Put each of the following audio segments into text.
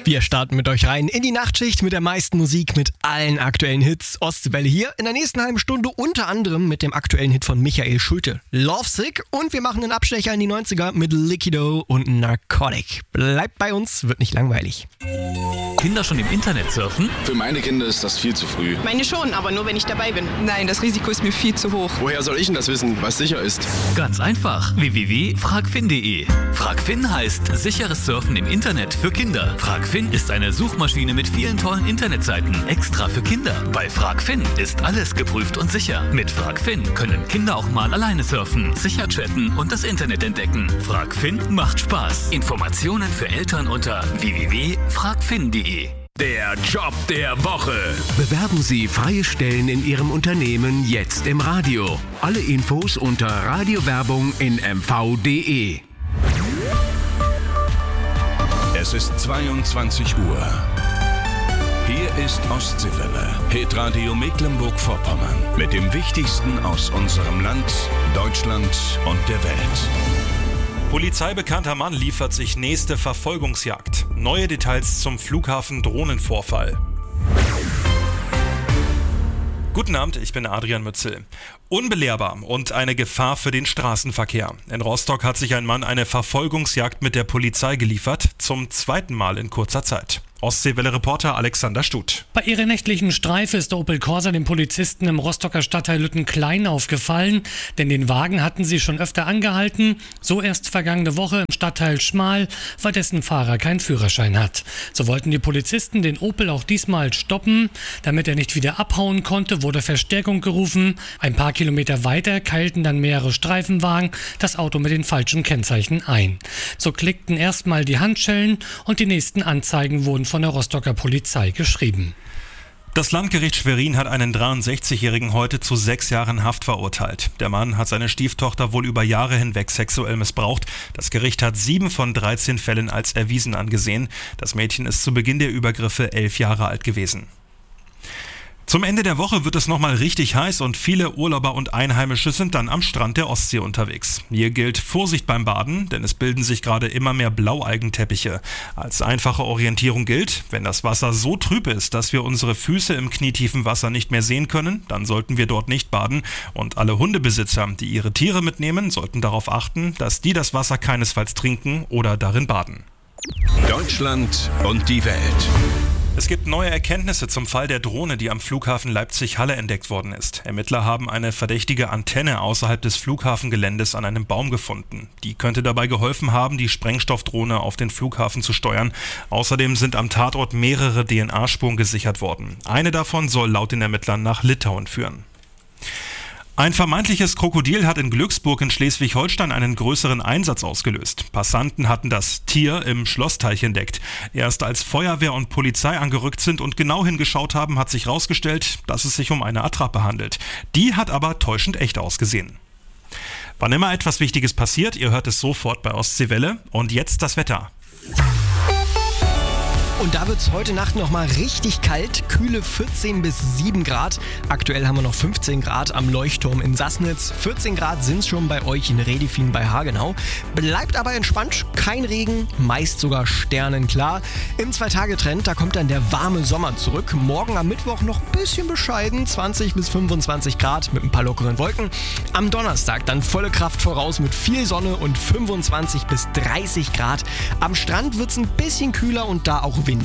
Wir starten mit euch rein in die Nachtschicht mit der meisten Musik, mit allen aktuellen Hits. Ostseewelle hier in der nächsten halben Stunde unter anderem mit dem aktuellen Hit von Michael Schulte, Lovesick, und wir machen einen Abstecher in die 90er mit Licky Doe und Narcotic. Bleibt bei uns, wird nicht langweilig. Kinder schon im Internet surfen? Für meine Kinder ist das viel zu früh. Meine schon, aber nur wenn ich dabei bin. Nein, das Risiko ist mir viel zu hoch. Woher soll ich denn das wissen, was sicher ist? Ganz einfach. www.fragfin.de. Fragfin heißt sicheres Surfen im Internet für Kinder. Fragfin ist eine Suchmaschine mit vielen tollen Internetseiten, extra für Kinder. Bei Fragfin ist alles geprüft und sicher. Mit Fragfin können Kinder auch mal alleine surfen, sicher chatten und das Internet entdecken. Fragfin macht Spaß. Informationen für Eltern unter www.fragfin.de. Der Job der Woche. Bewerben Sie freie Stellen in Ihrem Unternehmen jetzt im Radio. Alle Infos unter Radiowerbung in mv.de. Es ist 22 Uhr. Hier ist Ostseewelle, Hitradio Mecklenburg-Vorpommern. Mit dem Wichtigsten aus unserem Land, Deutschland und der Welt. Polizeibekannter Mann liefert sich nächste Verfolgungsjagd. Neue Details zum Flughafen-Drohnenvorfall. Guten Abend, ich bin Adrian Mützel. Unbelehrbar und eine Gefahr für den Straßenverkehr. In Rostock hat sich ein Mann eine Verfolgungsjagd mit der Polizei geliefert, zum zweiten Mal in kurzer Zeit. Ostseewelle-Reporter Alexander Stuth. Bei ihrer nächtlichen Streife ist der Opel Corsa den Polizisten im Rostocker Stadtteil Lüttenklein aufgefallen, denn den Wagen hatten sie schon öfter angehalten, so erst vergangene Woche im Stadtteil Schmal, weil dessen Fahrer keinen Führerschein hat. So wollten die Polizisten den Opel auch diesmal stoppen. Damit er nicht wieder abhauen konnte, wurde Verstärkung gerufen. Ein paar Kilometer weiter keilten dann mehrere Streifenwagen das Auto mit den falschen Kennzeichen ein. So klickten erstmal die Handschellen und die nächsten Anzeigen wurden von der Rostocker Polizei geschrieben. Das Landgericht Schwerin hat einen 63-Jährigen heute zu 6 Jahren Haft verurteilt. Der Mann hat seine Stieftochter wohl über Jahre hinweg sexuell missbraucht. Das Gericht hat 7 von 13 Fällen als erwiesen angesehen. Das Mädchen ist zu Beginn der Übergriffe 11 Jahre alt gewesen. Zum Ende der Woche wird es nochmal richtig heiß und viele Urlauber und Einheimische sind dann am Strand der Ostsee unterwegs. Hier gilt Vorsicht beim Baden, denn es bilden sich gerade immer mehr Blaualgenteppiche. Als einfache Orientierung gilt, wenn das Wasser so trüb ist, dass wir unsere Füße im knietiefen Wasser nicht mehr sehen können, dann sollten wir dort nicht baden. Und alle Hundebesitzer, die ihre Tiere mitnehmen, sollten darauf achten, dass die das Wasser keinesfalls trinken oder darin baden. Deutschland und die Welt. Es gibt neue Erkenntnisse zum Fall der Drohne, die am Flughafen Leipzig-Halle entdeckt worden ist. Ermittler haben eine verdächtige Antenne außerhalb des Flughafengeländes an einem Baum gefunden. Die könnte dabei geholfen haben, die Sprengstoffdrohne auf den Flughafen zu steuern. Außerdem sind am Tatort mehrere DNA-Spuren gesichert worden. Eine davon soll laut den Ermittlern nach Litauen führen. Ein vermeintliches Krokodil hat in Glücksburg in Schleswig-Holstein einen größeren Einsatz ausgelöst. Passanten hatten das Tier im Schlossteich entdeckt. Erst als Feuerwehr und Polizei angerückt sind und genau hingeschaut haben, hat sich herausgestellt, dass es sich um eine Attrappe handelt. Die hat aber täuschend echt ausgesehen. Wann immer etwas Wichtiges passiert, ihr hört es sofort bei Ostseewelle. Und jetzt das Wetter. Und da wird es heute Nacht nochmal richtig kalt, kühle 14 bis 7 Grad. Aktuell haben wir noch 15 Grad am Leuchtturm in Sassnitz. 14 Grad sind es schon bei euch in Redifin bei Hagenau. Bleibt aber entspannt, kein Regen, meist sogar sternenklar. Im 2-Tage-Trend, da kommt dann der warme Sommer zurück. Morgen am Mittwoch noch ein bisschen bescheiden, 20 bis 25 Grad mit ein paar lockeren Wolken. Am Donnerstag dann volle Kraft voraus mit viel Sonne und 25 bis 30 Grad. Am Strand wird es ein bisschen kühler und da auch windig.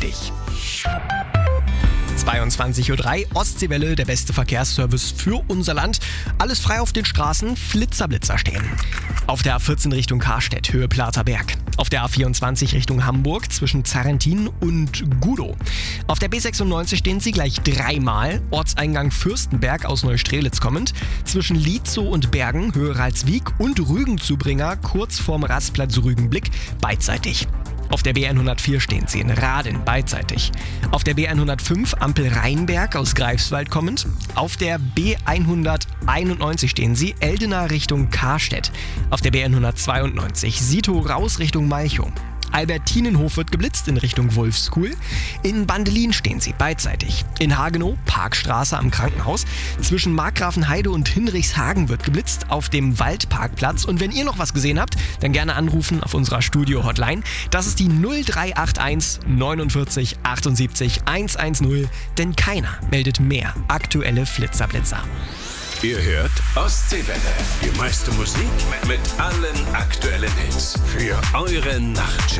22:03 Uhr, Ostseewelle, der beste Verkehrsservice für unser Land. Alles frei auf den Straßen, Flitzer stehen. Auf der A14 Richtung Karstedt, Höhe Plater Berg. Auf der A24 Richtung Hamburg zwischen Zarrentin und Gudow. Auf der B96 stehen sie gleich 3-mal. Ortseingang Fürstenberg aus Neustrelitz kommend. Zwischen Lietzow und Bergen, Höhe Ralswiek und Rügenzubringer kurz vorm Rastplatz Rügenblick beidseitig. Auf der B104 stehen sie in Raden beidseitig. Auf der B105 Ampel Rheinberg aus Greifswald kommend. Auf der B191 stehen sie Eldena Richtung Karstedt. Auf der B192 Sito raus Richtung Malchow. Albertinenhof wird geblitzt in Richtung Wolfskuhl. In Bandelin stehen sie beidseitig. In Hagenow, Parkstraße am Krankenhaus. Zwischen Markgrafenheide und Hinrichshagen wird geblitzt auf dem Waldparkplatz. Und wenn ihr noch was gesehen habt, dann gerne anrufen auf unserer Studio-Hotline. Das ist die 0381 49 78 110, denn keiner meldet mehr aktuelle Flitzerblitzer. Ihr hört Ostseewelle. Die meiste Musik mit allen aktuellen Hits für eure Nachtschicht.